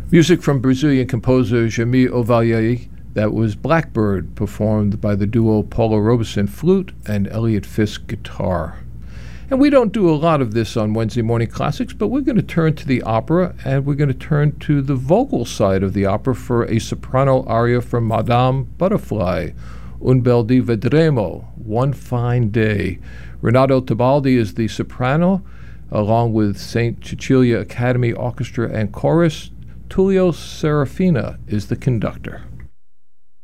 Music from Brazilian composer Jaime Ovalle. That was Blackbird, performed by the duo Paula Robeson flute and Elliot Fisk guitar. And we don't do a lot of this on Wednesday Morning Classics, but we're going to turn to the opera, and we're going to turn to the vocal side of the opera for a soprano aria from Madame Butterfly, Un bel di vedremo, One Fine Day. Renato Tebaldi is the soprano, along with St. Cecilia Academy Orchestra and Chorus. Tullio Serafina is the conductor.